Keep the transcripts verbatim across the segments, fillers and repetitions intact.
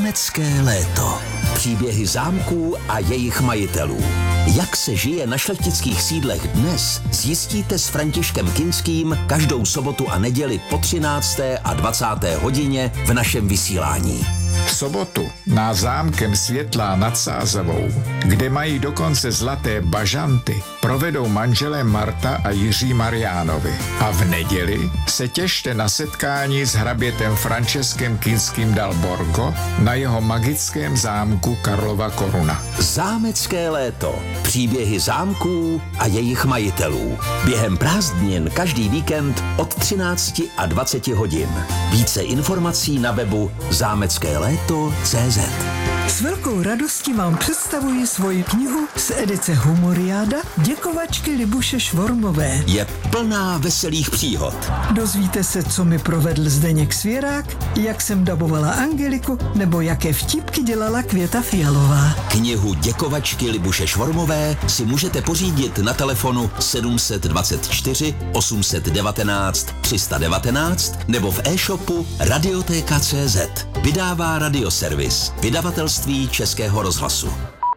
Zámecké léto. Příběhy zámků a jejich majitelů. Jak se žije na šlechtických sídlech dnes, zjistíte s Františkem Kinským každou sobotu a neděli po třinácté a dvacáté hodině v našem vysílání. V sobotu na zámkem Světlá nad Sázavou, kde mají dokonce zlaté bažanty, provedou manželé Marta a Jiří Mariánovi. A v neděli se těšte na setkání s hrabětem Franceskem Kinským dal Borgo na jeho magickém zámku Karlova Koruna. Zámecké léto. Příběhy zámků a jejich majitelů. Během prázdnin každý víkend od třinácti a dvaceti hodin. Více informací na webu zámecké léto tečka cé zet. S velkou radostí vám představuji svoji knihu z edice Humoriáda Děkovačky Libuše Švormové. Je plná veselých příhod. Dozvíte se, co mi provedl Zdeněk Svěrák, jak jsem dabovala Angeliku, nebo jaké vtipky dělala Květa Fialová. Knihu Děkovačky Libuše Švormové si můžete pořídit na telefonu sedm dvacet čtyři osm devatenáct tři sta devatenáct nebo v e-shopu radioteka tečka cé zet. Vydává Radioservis, vydavatelství Českého rozhlasu.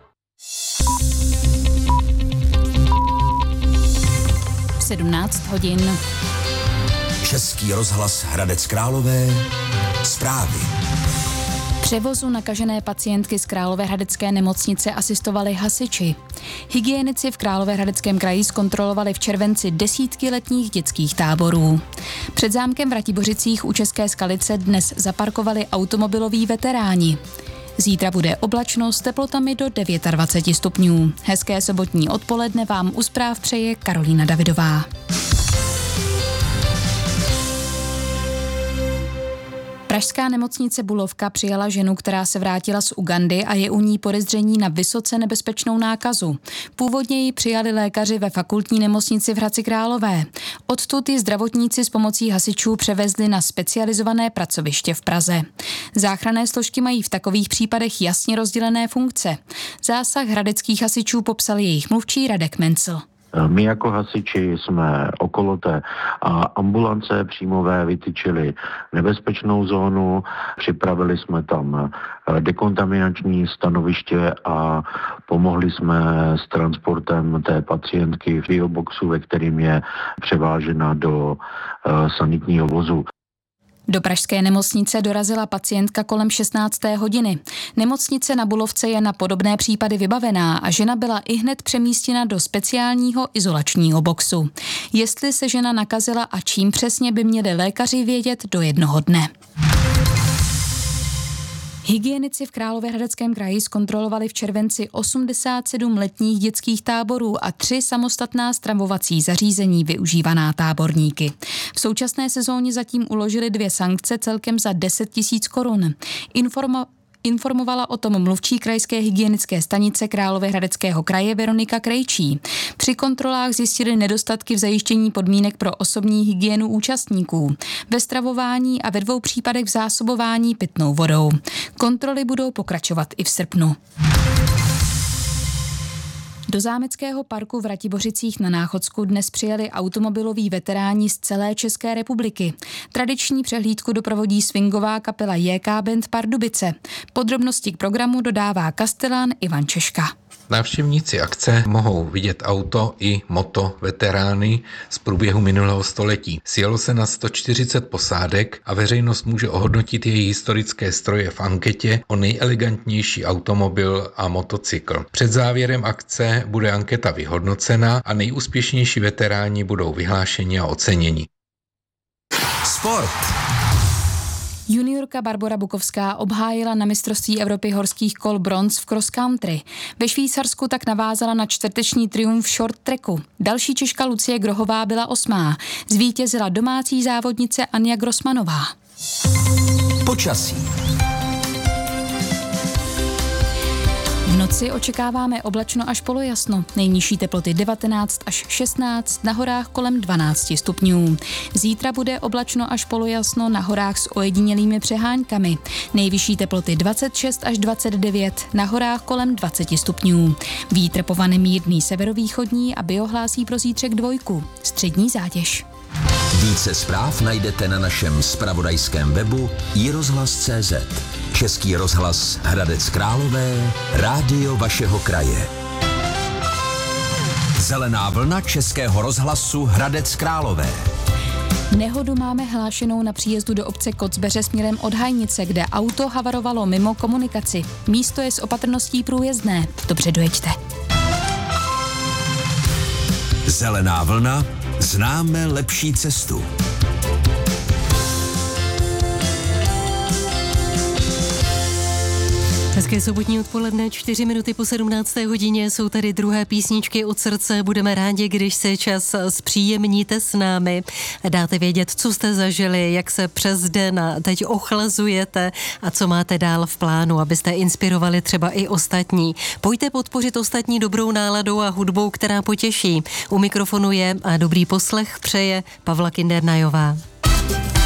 sedmnáct hodin. Český rozhlas Hradec Králové. Zprávy. Převozu nakažené pacientky z Královéhradecké nemocnice asistovali hasiči. Hygienici v Královéhradeckém kraji zkontrolovali v červenci desítky letních dětských táborů. Před zámkem v Ratibořicích u České Skalice dnes zaparkovali automobiloví veteráni. Zítra bude oblačno s teplotami do dvacet devět stupňů. Hezké sobotní odpoledne vám u zpráv přeje Karolína Davidová. Pražská nemocnice Bulovka přijala ženu, která se vrátila z Ugandy a je u ní podezření na vysoce nebezpečnou nákazu. Původně ji přijali lékaři ve fakultní nemocnici v Hradci Králové. Odtud ji zdravotníci s pomocí hasičů převezli na specializované pracoviště v Praze. Záchranné složky mají v takových případech jasně rozdělené funkce. Zásah hradeckých hasičů popsal jejich mluvčí Radek Mencl. My jako hasiči jsme okolo té ambulance příjmové vytyčili nebezpečnou zónu, připravili jsme tam dekontaminační stanoviště a pomohli jsme s transportem té pacientky v bioboxu, ve kterým je převážena do sanitního vozu. Do pražské nemocnice dorazila pacientka kolem šestnácté hodiny. Nemocnice na Bulovce je na podobné případy vybavená a žena byla ihned přemístěna do speciálního izolačního boxu. Jestli se žena nakazila a čím přesně, by měli lékaři vědět do jednoho dne. Hygienici v Královéhradeckém kraji zkontrolovali v červenci osmdesát sedm letních dětských táborů a tři samostatná stravovací zařízení využívaná táborníky. V současné sezóně zatím uložili dvě sankce celkem za deset tisíc korun. Informo- Informovala o tom mluvčí krajské hygienické stanice Královéhradeckého kraje Veronika Krejčí. Při kontrolách zjistili nedostatky v zajištění podmínek pro osobní hygienu účastníků, ve stravování a ve dvou případech v zásobování pitnou vodou. Kontroly budou pokračovat i v srpnu. Do zámeckého parku v Ratibořicích na Náchodsku dnes přijeli automobiloví veteráni z celé České republiky. Tradiční přehlídku doprovodí swingová kapela J K Band Pardubice. Podrobnosti k programu dodává kastelán Ivan Češka. Návštěvníci akce mohou vidět auto i moto veterány z průběhu minulého století. Sjelo se na sto čtyřicet posádek a veřejnost může ohodnotit její historické stroje v anketě o nejelegantnější automobil a motocykl. Před závěrem akce bude anketa vyhodnocena a nejúspěšnější veteráni budou vyhlášeni a oceněni. Sport. Juniorka Barbora Bukovská obhájila na mistrovství Evropy horských kol bronz v cross country. Ve Švýcarsku tak navázala na čtvrteční triumf v short tracku. Další Češka Lucie Grohová byla osmá. Zvítězila domácí závodnice Anja Grossmanová. Počasí. V noci očekáváme oblačno až polojasno. Nejnižší teploty devatenáct až šestnáct, na horách kolem dvanáct stupňů. Zítra bude oblačno až polojasno, na horách s ojedinělými přeháňkami. Nejvyšší teploty dvacet šest až dvacet devět, na horách kolem dvacet stupňů. Vítr povane mírný severovýchodní a biohlásí pro zítřek dvojku. Střední zátěž. Více zpráv najdete na našem zpravodajském webu i rozhlas tečka cé zet. Český rozhlas Hradec Králové, rádio vašeho kraje. Zelená vlna Českého rozhlasu Hradec Králové. Nehodu máme hlášenou na příjezdu do obce Kocbeře směrem od Hajnice, kde auto havarovalo mimo komunikaci. Místo je s opatrností průjezdné. Dobře dojeďte. Zelená vlna, známe lepší cestu. Hezké sobotní odpoledne, čtyři minuty po sedmnácté hodině, jsou tady druhé písničky od srdce. Budeme rádi, když se čas zpříjemníte s námi, dáte vědět, co jste zažili, jak se přes den a teď ochlazujete a co máte dál v plánu, abyste inspirovali třeba i ostatní. Pojďte podpořit ostatní dobrou náladou a hudbou, která potěší. U mikrofonu je a dobrý poslech přeje Pavla Kindernajová.